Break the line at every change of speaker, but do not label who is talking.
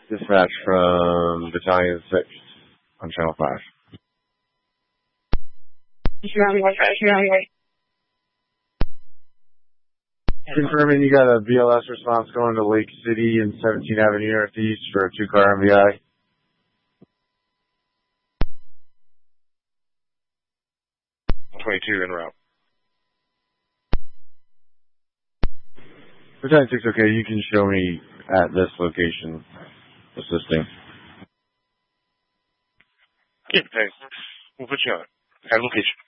Dispatch from Battalion 6 on Channel 5. Confirming you got a BLS response going to Lake City and 17th Avenue Northeast for a 2-car MVI. En route. Battalion 6, okay, you can show me at this location assisting.
Yeah, thanks. We'll put you on. At location.